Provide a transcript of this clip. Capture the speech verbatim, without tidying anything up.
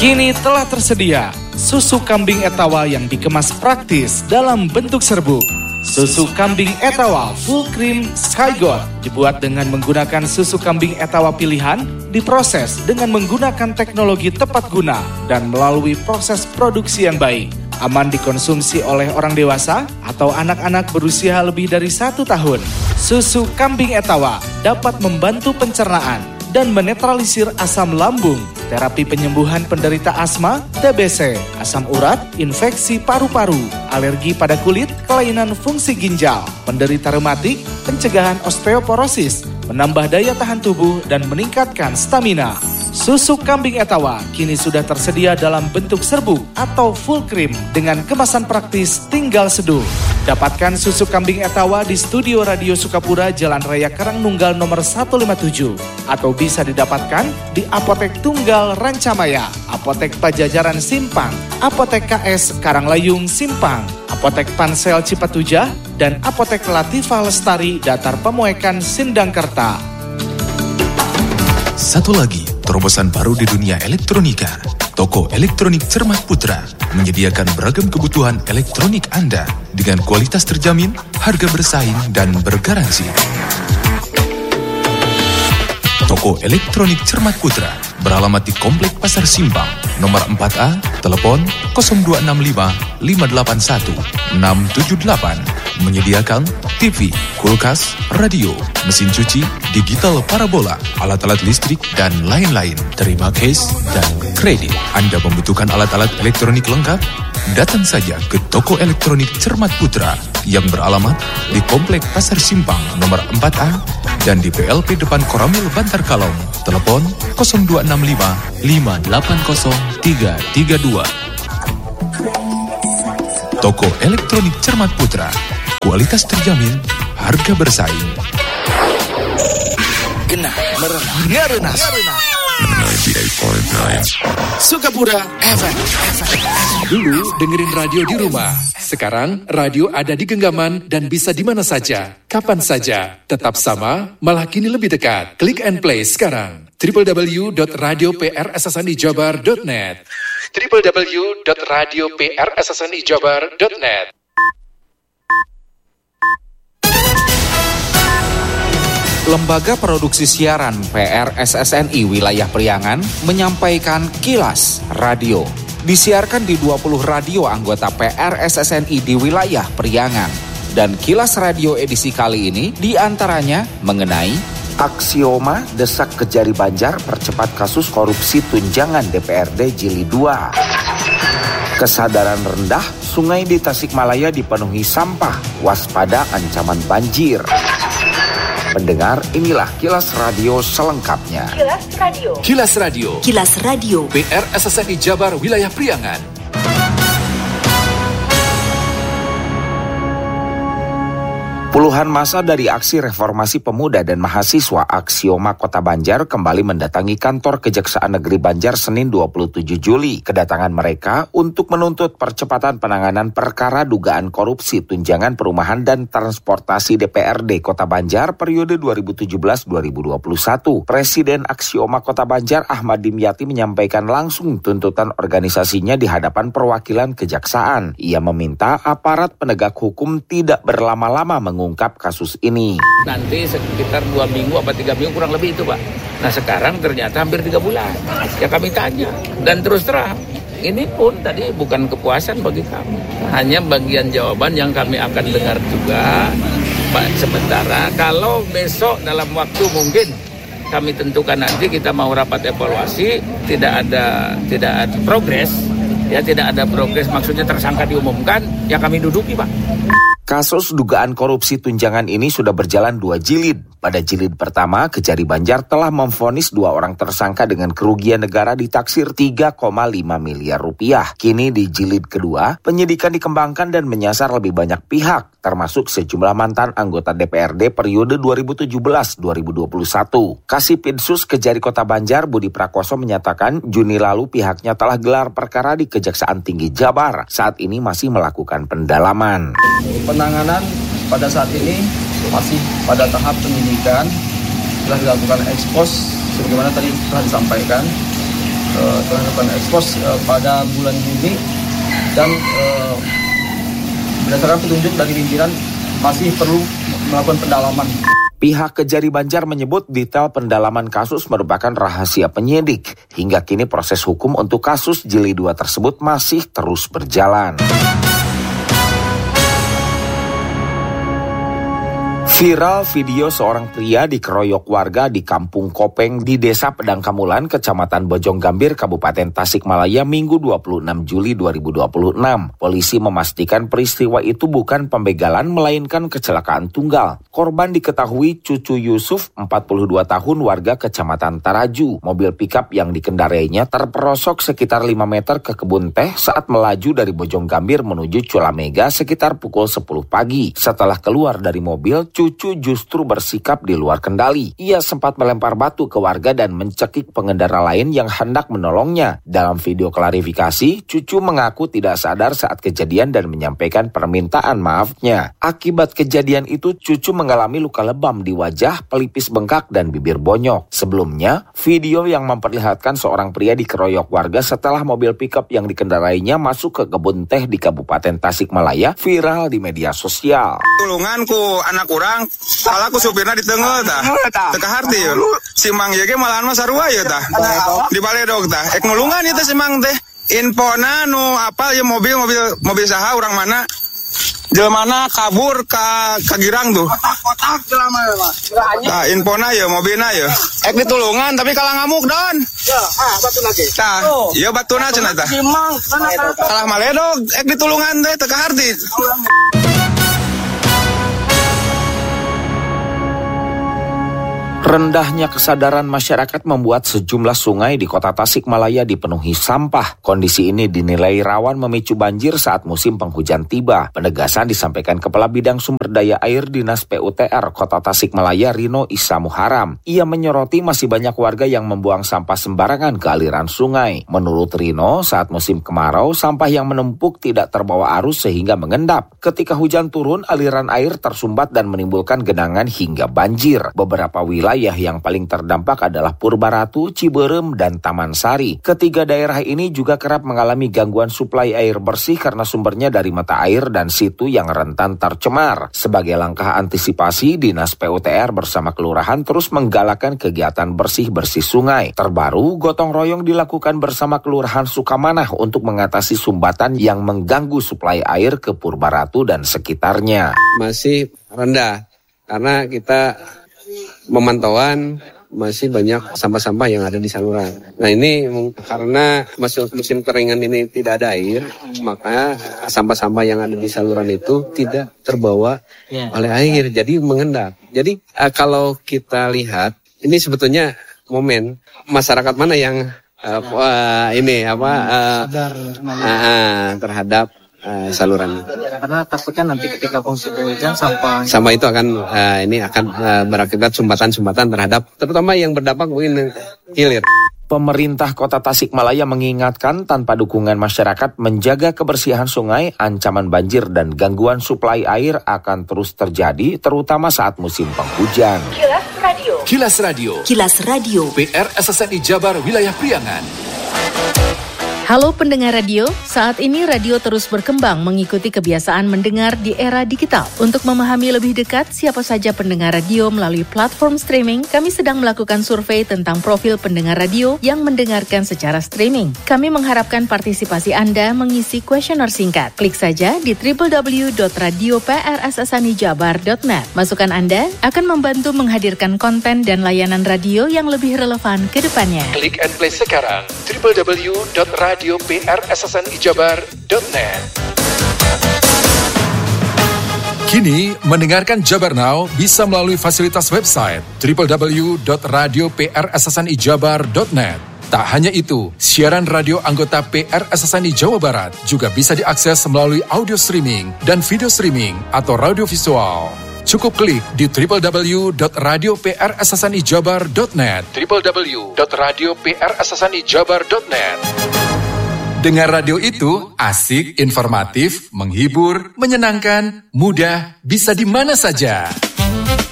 Kini telah tersedia susu kambing Etawa yang dikemas praktis dalam bentuk serbuk. Susu kambing Etawa Full Cream Sky Gold dibuat dengan menggunakan susu kambing Etawa pilihan, diproses dengan menggunakan teknologi tepat guna dan melalui proses produksi yang baik. Aman dikonsumsi oleh orang dewasa atau anak-anak berusia lebih dari satu tahun. Susu kambing Etawa dapat membantu pencernaan dan menetralisir asam lambung, terapi penyembuhan penderita asma, T B C, asam urat, infeksi paru-paru, alergi pada kulit, kelainan fungsi ginjal, penderita rematik, pencegahan osteoporosis, menambah daya tahan tubuh dan meningkatkan stamina. Susu kambing Etawa kini sudah tersedia dalam bentuk serbuk atau full cream dengan kemasan praktis tinggal seduh. Dapatkan susu kambing Etawa di Studio Radio Sukapura, Jalan Raya Karangnunggal nomor seratus lima puluh tujuh atau bisa didapatkan di Apotek Tunggal Rancamaya, Apotek Pajajaran Simpang, Apotek K S Karanglayung Simpang, Apotek Pansel Cipatujah, dan Apotek Latifah Lestari Datar Pemoekan Sindangkerta. Satu lagi, terobosan baru di dunia elektronika. Toko elektronik Cermat Putra menyediakan beragam kebutuhan elektronik Anda dengan kualitas terjamin, harga bersaing, dan bergaransi. Toko elektronik Cermat Putra beralamat di Komplek Pasar Simpang, nomor empat A, telepon nol dua enam lima lima delapan satu enam tujuh delapan. Menyediakan T V, kulkas, radio, mesin cuci, digital parabola, alat-alat listrik, dan lain-lain. Terima cash dan kredit. Anda membutuhkan alat-alat elektronik lengkap? Datang saja ke Toko Elektronik Cermat Putra yang beralamat di Komplek Pasar Simpang nomor empat A dan di P L P depan Koramil Bantar Kalong. Telepon nol dua enam lima lima delapan nol tiga tiga dua. Toko Elektronik Cermat Putra. Kualitas terjamin, harga bersaing. Kena merena ngarenas. Sukapura F M. Dulu dengerin radio di rumah. Sekarang radio ada di genggaman dan bisa di mana saja, kapan saja. Tetap sama, malah kini lebih dekat. Klik and play sekarang. w w w dot radio p r s s n i jabar dot net w w w dot radio p r s s n i jabar dot net. Lembaga Produksi Siaran P R S S N I Wilayah Priangan menyampaikan Kilas Radio. Disiarkan di dua puluh radio anggota P R S S N I di wilayah Priangan. Dan Kilas Radio edisi kali ini diantaranya mengenai aksioma desak Kejari Banjar percepat kasus korupsi tunjangan D P R D Jilid dua. Kesadaran rendah, sungai di Tasikmalaya dipenuhi sampah, waspada ancaman banjir. Pendengar, inilah Kilas Radio selengkapnya. Kilas Radio. Kilas Radio. Kilas Radio. P R S S N I Jabar Wilayah Priangan. Puluhan massa dari Aksi Reformasi Pemuda dan Mahasiswa Aksioma Kota Banjar kembali mendatangi kantor Kejaksaan Negeri Banjar Senin dua puluh tujuh Juli. Kedatangan mereka untuk menuntut percepatan penanganan perkara dugaan korupsi tunjangan perumahan dan transportasi D P R D Kota Banjar periode dua ribu tujuh belas dua ribu dua puluh satu. Presiden Aksioma Kota Banjar Ahmad Dimyati menyampaikan langsung tuntutan organisasinya di hadapan perwakilan kejaksaan. Ia meminta aparat penegak hukum tidak berlama-lama mengungkap mengungkap kasus ini. Nanti sekitar dua minggu atau tiga minggu kurang lebih itu Pak. Nah sekarang ternyata hampir tiga bulan. Ya kami tanya dan terus terang. Ini pun tadi bukan kepuasan bagi kami. Hanya bagian jawaban yang kami akan dengar juga. Pak, sementara kalau besok dalam waktu mungkin kami tentukan nanti kita mau rapat evaluasi, tidak ada tidak ada progres. Ya tidak ada progres maksudnya tersangka diumumkan, ya kami duduki Pak. Kasus dugaan korupsi tunjangan ini sudah berjalan dua jilid. Pada jilid pertama, Kejari Banjar telah memvonis dua orang tersangka dengan kerugian negara ditaksir tiga koma lima miliar rupiah. Kini di jilid kedua, penyidikan dikembangkan dan menyasar lebih banyak pihak, termasuk sejumlah mantan anggota D P R D periode dua ribu tujuh belas dua ribu dua puluh satu. Kasipidsus Kejari Kota Banjar Budi Prakoso menyatakan Juni lalu pihaknya telah gelar perkara di Kejaksaan Tinggi Jabar. Saat ini masih melakukan pendalaman. Penanganan pada saat ini masih pada tahap penyidikan, telah dilakukan ekspos sebagaimana tadi telah disampaikan. uh, terhadap ekspos uh, pada bulan Juni dan uh, berdasarkan petunjuk dari pimpinan masih perlu melakukan pendalaman. Pihak Kejari Banjar menyebut detail pendalaman kasus merupakan rahasia penyidik. Hingga kini proses hukum untuk kasus Jili dua tersebut masih terus berjalan. Viral video seorang pria dikeroyok warga di Kampung Kopeng di Desa Pedangkamulan, Kecamatan Bojonggambir, Kabupaten Tasikmalaya, Minggu dua puluh enam Juli dua ribu dua puluh enam. Polisi memastikan peristiwa itu bukan pembegalan melainkan kecelakaan tunggal. Korban diketahui Cucu Yusuf, empat puluh dua tahun, warga Kecamatan Taraju. Mobil pikap yang dikendarainya terperosok sekitar lima meter ke kebun teh saat melaju dari Bojonggambir menuju Culamega sekitar pukul sepuluh pagi. Setelah keluar dari mobil, Cucu justru bersikap di luar kendali. Ia sempat melempar batu ke warga dan mencekik pengendara lain yang hendak menolongnya. Dalam video klarifikasi, Cucu mengaku tidak sadar saat kejadian dan menyampaikan permintaan maafnya. Akibat kejadian itu, Cucu mengalami luka lebam di wajah, pelipis bengkak, dan bibir bonyok. Sebelumnya, video yang memperlihatkan seorang pria dikeroyok warga setelah mobil pikap yang dikendarainya masuk ke kebun teh di Kabupaten Tasikmalaya viral di media sosial. Tulunganku anak urang salah ku supirna di tengah tah teka harti ya si mang ye ge malahan mah sarua ya tah di baledog tah ek nulungan ieu teh si mang teh infona nu apal ya mobil mobil mobil saha urang mana jelmana kabur ka ka girang tuh kotak-kotak jelema mah tah infona ya mobilna ya ek ditulungan tapi kalah ngamuk don ya ah batuna ge tah ieu batuna cenah tah salah maledog ek ditulungan teh teka harti. Rendahnya kesadaran masyarakat membuat sejumlah sungai di kota Tasikmalaya dipenuhi sampah. Kondisi ini dinilai rawan memicu banjir saat musim penghujan tiba. Penegasan disampaikan Kepala Bidang Sumber Daya Air Dinas P U T R Kota Tasikmalaya, Rino Isa Muharam. Ia menyoroti masih banyak warga yang membuang sampah sembarangan ke aliran sungai. Menurut Rino, saat musim kemarau, sampah yang menumpuk tidak terbawa arus sehingga mengendap. Ketika hujan turun, aliran air tersumbat dan menimbulkan genangan hingga banjir. Beberapa wilayah Wilayah yang paling terdampak adalah Purbaratu, Ciberem, dan Taman Sari. Ketiga daerah ini juga kerap mengalami gangguan suplai air bersih karena sumbernya dari mata air dan situ yang rentan tercemar. Sebagai langkah antisipasi, Dinas P U T R bersama kelurahan terus menggalakkan kegiatan bersih-bersih sungai. Terbaru, gotong royong dilakukan bersama Kelurahan Sukamanah untuk mengatasi sumbatan yang mengganggu suplai air ke Purbaratu dan sekitarnya. Masih rendah karena kita memantauan masih banyak sampah-sampah yang ada di saluran. Nah ini karena masuk musim keringan ini tidak ada air, maka sampah-sampah yang ada di saluran itu tidak terbawa yeah. oleh air, jadi mengendap. Jadi uh, kalau kita lihat, ini sebetulnya momen masyarakat mana yang uh, uh, ini apa uh, uh, uh, terhadap Uh, saluran. Karena takutnya nanti ketika musim hujan sampah sampah itu akan uh, ini akan uh, berakibat sumbatan-sumbatan terhadap terutama yang berdampak mungkin hilir. Pemerintah Kota Tasikmalaya mengingatkan tanpa dukungan masyarakat menjaga kebersihan sungai, ancaman banjir dan gangguan suplai air akan terus terjadi terutama saat musim penghujan. Kilas Radio. Kilas Radio. Kilas Radio. P R S S N I Jabar Wilayah Priangan. Halo pendengar radio, saat ini radio terus berkembang mengikuti kebiasaan mendengar di era digital. Untuk memahami lebih dekat siapa saja pendengar radio melalui platform streaming, kami sedang melakukan survei tentang profil pendengar radio yang mendengarkan secara streaming. Kami mengharapkan partisipasi Anda mengisi kuesioner singkat. Klik saja di w w w dot radio p r s s n i jabar dot net. Masukan Anda akan membantu menghadirkan konten dan layanan radio yang lebih relevan ke depannya. Klik and play sekarang w w w dot radio p r s s n i jabar dot net. Kini, mendengarkan Jabar Now bisa melalui fasilitas website w w w dot radio p r s s n i jabar dot net. Tak hanya itu, siaran radio anggota P R S S N I Jawa Barat juga bisa diakses melalui audio streaming dan video streaming atau radio visual. Cukup klik di w w w dot radio p r s s n i jabar dot net w w w dot radio p r s s n i jabar dot net. Dengar radio itu asik, informatif, menghibur, menyenangkan, mudah, bisa di mana saja.